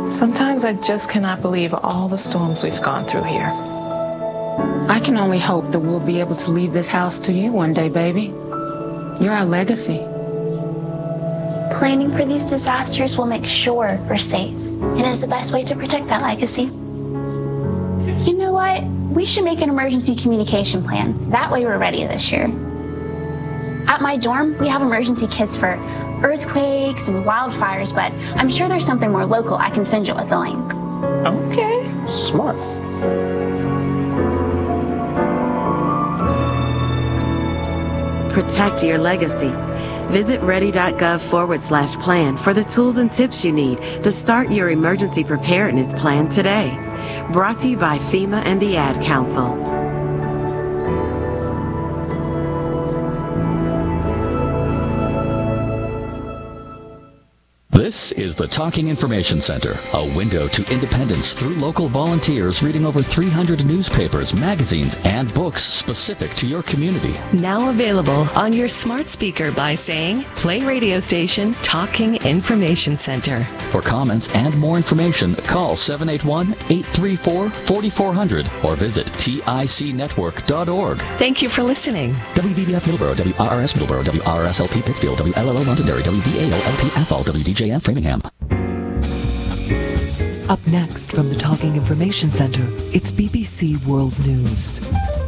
Sometimes I just cannot believe all the storms we've gone through here. I can only hope that we'll be able to leave this house to you one day, baby. You're our legacy. Planning for these disasters will make sure we're safe, and is the best way to protect that legacy. You know what? We should make an emergency communication plan. That way we're ready this year. At my dorm, we have emergency kits for earthquakes and wildfires, but I'm sure there's something more local I can send you with a link. Okay. Smart. Protect your legacy. Visit ready.gov/plan for the tools and tips you need to start your emergency preparedness plan today. Brought to you by FEMA and the Ad Council. This is the Talking Information Center, a window to independence through local volunteers reading over 300 newspapers, magazines, and books specific to your community. Now available on your smart speaker by saying, play radio station Talking Information Center. For comments and more information, call 781-834-4400 or visit ticnetwork.org. Thank you for listening. WVBF Middleborough, WRRS Middleborough, WRSLP Pittsfield, WLLO Londonderry, WVAO-LP Athol, WDJM Framingham. Up next from the Talking Information Center, it's BBC World News.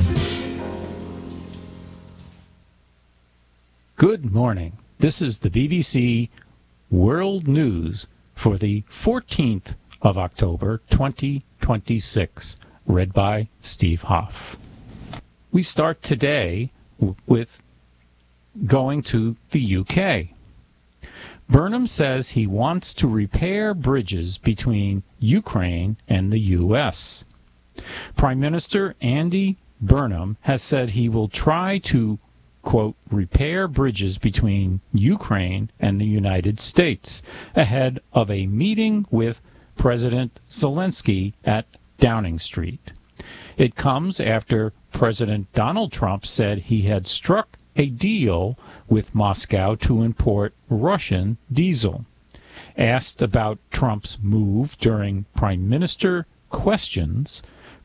Good morning. This is the BBC World News for the 14th of October, 2026, read by Steve Hoff. We start today with going to the UK. Burnham says he wants to repair bridges between Ukraine and the U.S. Prime Minister Andy Burnham has said he will try to, quote, repair bridges between Ukraine and the United States ahead of a meeting with President Zelensky at Downing Street. It comes after President Donald Trump said he had struck a deal with Moscow to import Russian diesel. Asked about Trump's move during Prime Minister questions,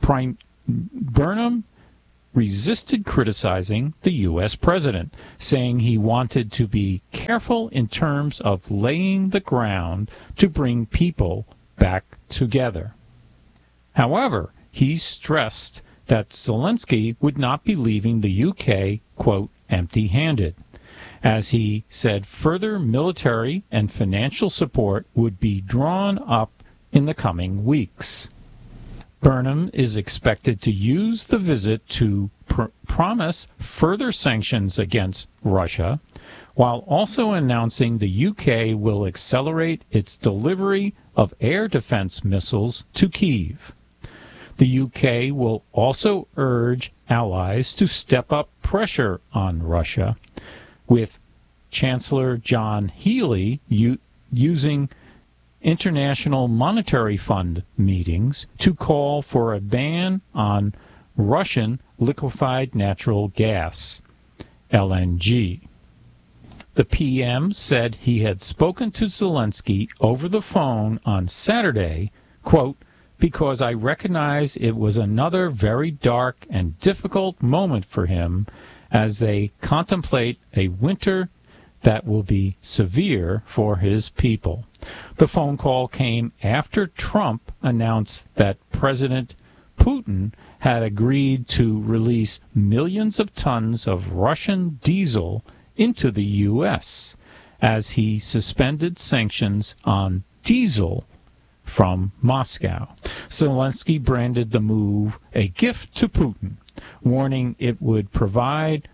Burnham resisted criticizing the U.S. president, saying he wanted to be careful in terms of laying the ground to bring people back together. However, he stressed that Zelensky would not be leaving the UK, quote, empty-handed. As he said, further military and financial support would be drawn up in the coming weeks. Burnham is expected to use the visit to promise further sanctions against Russia, while also announcing the UK will accelerate its delivery of air defense missiles to Kyiv. The UK will also urge allies to step up pressure on Russia, with Chancellor John Healey using International Monetary Fund meetings to call for a ban on Russian liquefied natural gas, LNG. The PM said he had spoken to Zelensky over the phone on Saturday, quote, because I recognize it was another very dark and difficult moment for him as they contemplate a winter that will be severe for his people. The phone call came after Trump announced that President Putin had agreed to release millions of tons of Russian diesel into the U.S. as he suspended sanctions on diesel from Moscow. Zelensky branded the move a gift to Putin, warning it would provide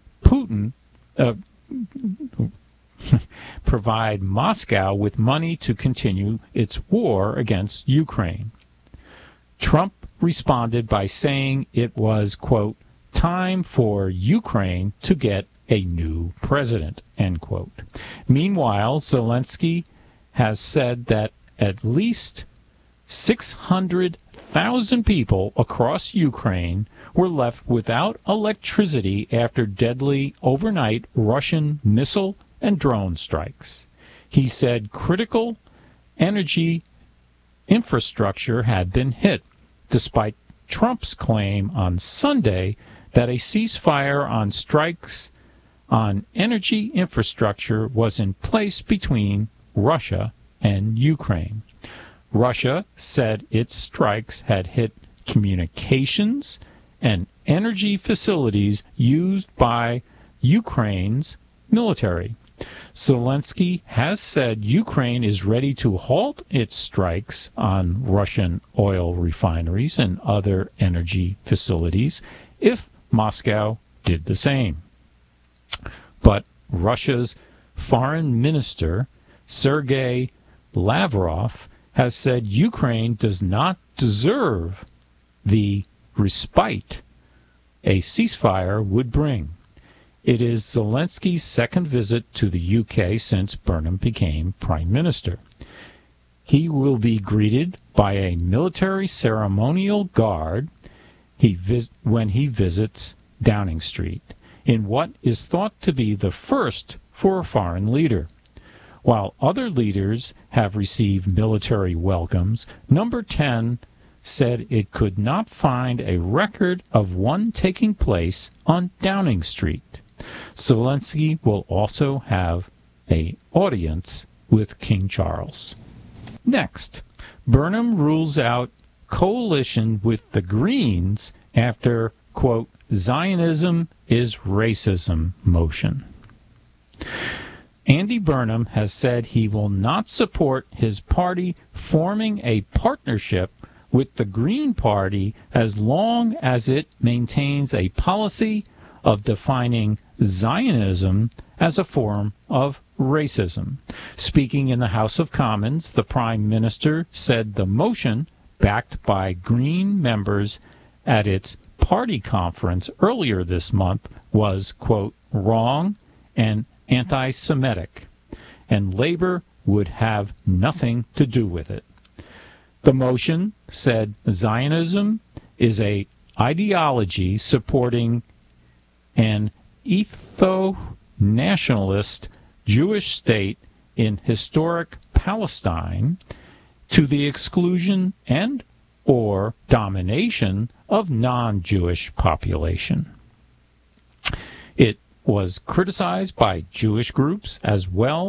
Moscow with money to continue its war against Ukraine. Trump responded by saying it was, quote, time for Ukraine to get a new president, end quote. Meanwhile, Zelensky has said that at least 600,000 people across Ukraine were left without electricity after deadly overnight Russian missile and drone strikes. He said critical energy infrastructure had been hit, despite Trump's claim on Sunday that a ceasefire on strikes on energy infrastructure was in place between Russia and Ukraine. Russia said its strikes had hit communications and energy facilities used by Ukraine's military. Zelensky has said Ukraine is ready to halt its strikes on Russian oil refineries and other energy facilities if Moscow did the same. But Russia's foreign minister, Sergei Lavrov, has said Ukraine does not deserve the respite a ceasefire would bring. It is Zelensky's second visit to the UK since Burnham became prime minister. He will be greeted by a military ceremonial guard when he visits Downing Street, in what is thought to be the first for a foreign leader. While other leaders have received military welcomes, Number 10 said it could not find a record of one taking place on Downing Street. Zelensky will also have an audience with King Charles. Next, Burnham rules out coalition with the Greens after, quote, Zionism is racism motion. Andy Burnham has said he will not support his party forming a partnership with the Green Party as long as it maintains a policy of defining Zionism as a form of racism. Speaking in the House of Commons, the Prime Minister said the motion, backed by Green members at its party conference earlier this month, was, quote, wrong and anti-Semitic, and Labor would have nothing to do with it. The motion said Zionism is an ideology supporting an ethno-nationalist Jewish state in historic Palestine to the exclusion and or domination of non-Jewish population. It was criticized by Jewish groups as well